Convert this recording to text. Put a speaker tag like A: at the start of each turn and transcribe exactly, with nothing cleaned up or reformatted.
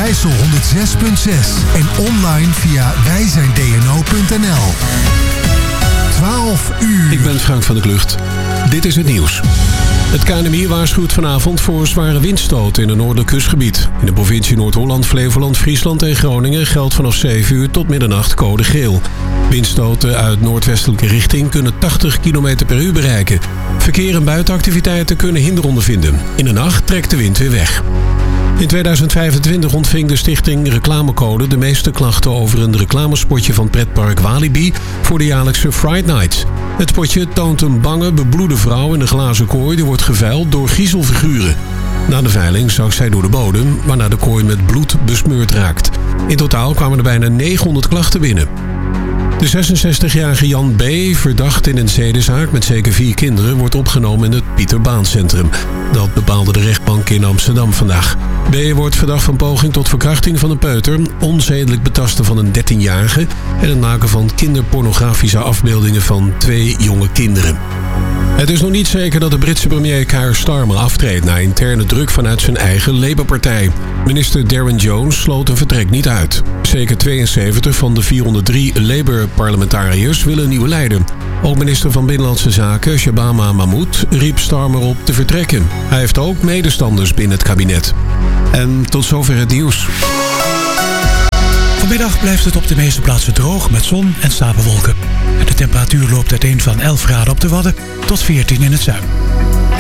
A: Overijssel honderd zes punt zes en online via wij zijn d n o punt n l. twaalf uur.
B: Ik ben Frank van der Klucht. Dit is het nieuws. Het K N M I waarschuwt vanavond voor zware windstoten in het noordelijk kustgebied. In de provincie Noord-Holland, Flevoland, Friesland en Groningen geldt vanaf zeven uur tot middernacht code geel. Windstoten uit noordwestelijke richting kunnen tachtig kilometer per uur bereiken. Verkeer en buitenactiviteiten kunnen hinder ondervinden. In de nacht trekt de wind weer weg. In tweeduizend vijfentwintig ontving de stichting Reclamecode de meeste klachten over een reclamespotje van pretpark Walibi voor de jaarlijkse Fright Nights. Het spotje toont een bange, bebloede vrouw in een glazen kooi die wordt geveild door griezelfiguren. Na de veiling zakt zij door de bodem, waarna de kooi met bloed besmeurd raakt. In totaal kwamen er bijna negenhonderd klachten binnen. De zesenzestigjarige Jan B., verdacht in een zedenzaak met zeker vier kinderen, wordt opgenomen in het Pieter Baan Centrum. Dat bepaalde de rechtbank in Amsterdam vandaag. B. wordt verdacht van poging tot verkrachting van een peuter, onzedelijk betasten van een dertienjarige en het maken van kinderpornografische afbeeldingen van twee jonge kinderen. Het is nog niet zeker dat de Britse premier Keir Starmer aftreedt na interne druk vanuit zijn eigen Labour-partij. Minister Darren Jones sloot een vertrek niet uit. Zeker tweeënzeventig van de vierhonderddrie Labour-parlementariërs willen een nieuwe leider. Ook minister van Binnenlandse Zaken Shabana Mahmood riep Starmer op te vertrekken. Hij heeft ook medestanders binnen het kabinet. En tot zover het nieuws.
C: Vanmiddag blijft het op de meeste plaatsen droog met zon en stapelwolken. De temperatuur loopt uiteen van elf graden op de Wadden tot veertien in het zuiden.